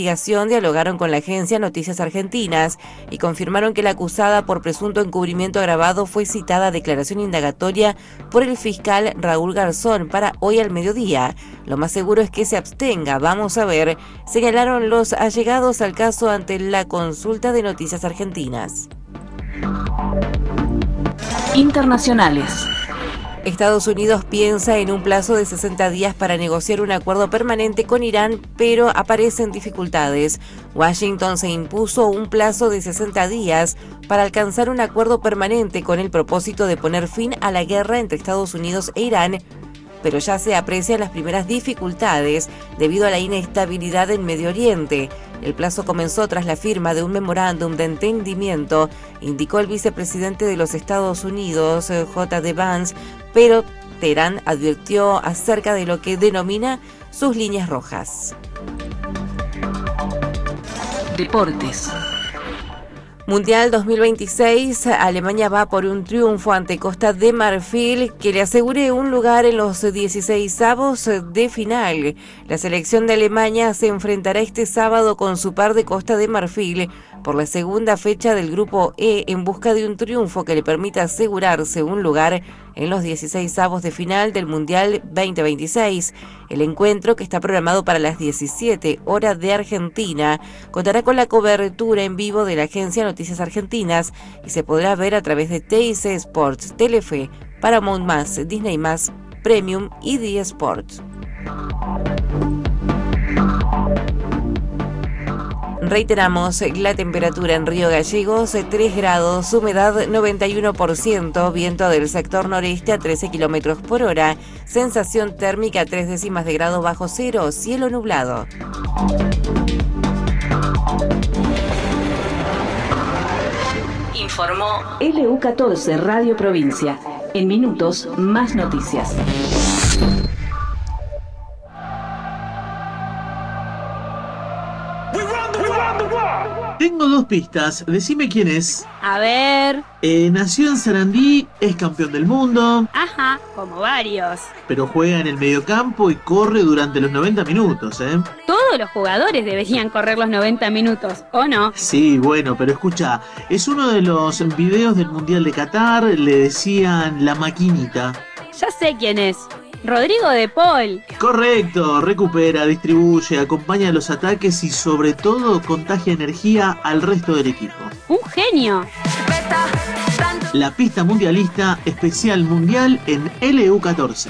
Dialogaron con la agencia Noticias Argentinas y confirmaron que la acusada por presunto encubrimiento agravado fue citada a declaración indagatoria por el fiscal Raúl Garzón para hoy al mediodía. Lo más seguro es que se abstenga, vamos a ver, señalaron los allegados al caso ante la consulta de Noticias Argentinas. Internacionales. Estados Unidos piensa en un plazo de 60 días para negociar un acuerdo permanente con Irán, pero aparecen dificultades. Washington se impuso un plazo de 60 días para alcanzar un acuerdo permanente con el propósito de poner fin a la guerra entre Estados Unidos e Irán, pero ya se aprecian las primeras dificultades debido a la inestabilidad en Medio Oriente. El plazo comenzó tras la firma de un memorándum de entendimiento, indicó el vicepresidente de los Estados Unidos, J.D. Vance, pero Teherán advirtió acerca de lo que denomina sus líneas rojas. Deportes. Mundial 2026, Alemania va por un triunfo ante Costa de Marfil que le asegure un lugar en los 16avos de final. La selección de Alemania se enfrentará este sábado con su par de Costa de Marfil por la segunda fecha del Grupo E en busca de un triunfo que le permita asegurarse un lugar en los 16avos de final del Mundial 2026. El encuentro, que está programado para las 17 horas de Argentina, contará con la cobertura en vivo de la agencia Noticias Argentinas y se podrá ver a través de TIC Sports, Telefe, Paramount+, Disney+, Premium y D Sports. Reiteramos, la temperatura en Río Gallegos, 3 grados, humedad 91%, viento del sector noreste a 13 kilómetros por hora, sensación térmica 3 décimas de grado bajo cero, cielo nublado. Informó LU14 Radio Provincia. En minutos, más noticias. Tengo 2 pistas, decime quién es. A ver. Nació en Sarandí, es campeón del mundo. Ajá, como varios. Pero juega en el mediocampo y corre durante los 90 minutos, ¿eh? Todos los jugadores deberían correr los 90 minutos, ¿o no? Sí, bueno, pero escucha, es uno de los videos del Mundial de Qatar, le decían la maquinita. Ya sé quién es. Rodrigo de Paul. Correcto, recupera, distribuye, acompaña los ataques y sobre todo contagia energía al resto del equipo. Un genio. La pista mundialista, especial mundial en LU14.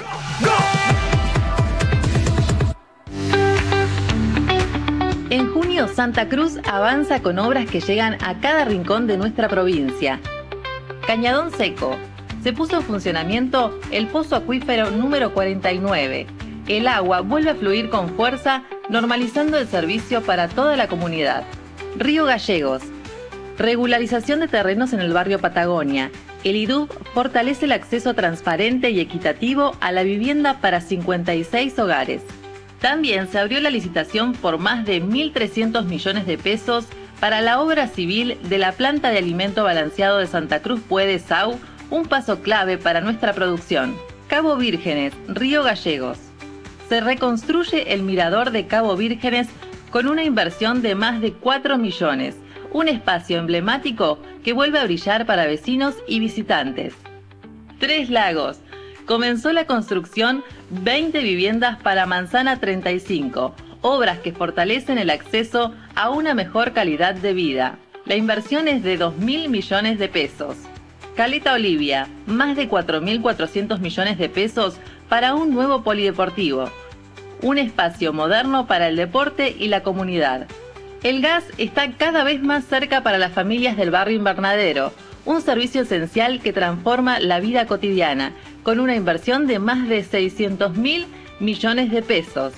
En junio, Santa Cruz avanza con obras que llegan a cada rincón de nuestra provincia. Cañadón Seco. Se puso en funcionamiento el pozo acuífero número 49. El agua vuelve a fluir con fuerza, normalizando el servicio para toda la comunidad. Río Gallegos. Regularización de terrenos en el barrio Patagonia. El IDUB fortalece el acceso transparente y equitativo a la vivienda para 56 hogares. También se abrió la licitación por más de 1.300 millones de pesos para la obra civil de la planta de alimento balanceado de Santa Cruz Puede Sau, un paso clave para nuestra producción. Cabo Vírgenes, Río Gallegos. Se reconstruye el mirador de Cabo Vírgenes con una inversión de más de 4 millones, un espacio emblemático que vuelve a brillar para vecinos y visitantes. Tres Lagos. Comenzó la construcción 20 viviendas para Manzana 35, obras que fortalecen el acceso a una mejor calidad de vida. La inversión es de 2.000 millones de pesos. Caleta Olivia, más de 4.400 millones de pesos para un nuevo polideportivo. Un espacio moderno para el deporte y la comunidad. El gas está cada vez más cerca para las familias del barrio Invernadero, un servicio esencial que transforma la vida cotidiana, con una inversión de más de 600.000 millones de pesos.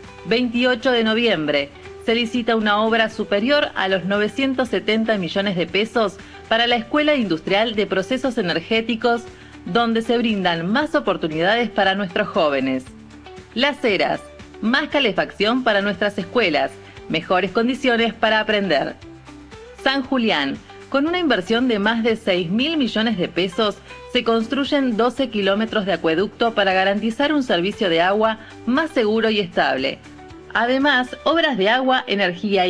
28 de noviembre, se licita una obra superior a los 970 millones de pesos para la Escuela Industrial de Procesos Energéticos, donde se brindan más oportunidades para nuestros jóvenes. Las Heras, más calefacción para nuestras escuelas, mejores condiciones para aprender. San Julián, con una inversión de más de 6.000 millones de pesos, se construyen 12 kilómetros de acueducto para garantizar un servicio de agua más seguro y estable. Además, obras de agua, energía y